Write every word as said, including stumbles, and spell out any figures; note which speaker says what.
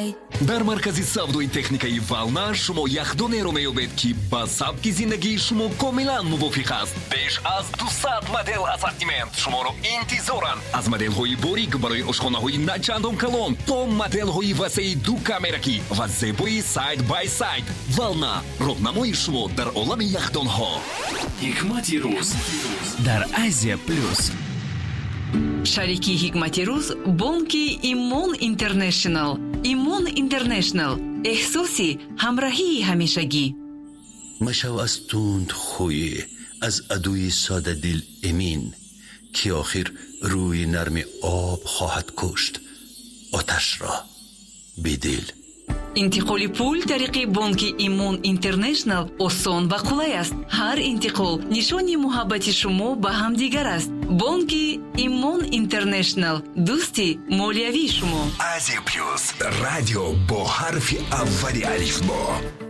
Speaker 1: Bye.
Speaker 2: дар маркази савдои техникаи Вална шумо яхдонеро меёбед ки ба сабки зиндагии шумо комилан мувофиқ аст. беш аз дусад модел ассортимент шуморо интизоранд. аз моделҳои борик барои ошхонаҳои начандон калон то моделҳои васеи ду камеракӣ ва зебои сайд бай сайд. Вална роҳнамои шумо дар олами яхдонҳо.
Speaker 3: ҳикмати рӯз дар Азия плюс.
Speaker 4: шарики ҳикмати рӯз бонки Имон Интернешнл. Имон Интернешнл эҳсоси ҳамроҳии ҳамешагӣ.
Speaker 5: مشو از توند خوی از عدوی ساده دل امین که آخر روی نرم آب خواهد کشت آتش را بدل.
Speaker 4: интиқоли пул тариқи бонки Имон Интернешнл осон ва қулай аст. ҳар интиқол нишони муҳаббати шумо ба ҳамдигар аст. бонки Имон Интернешнл дӯсти молиявии шумо.
Speaker 2: Азия плюс радио бо ҳарфи аввали алифбо.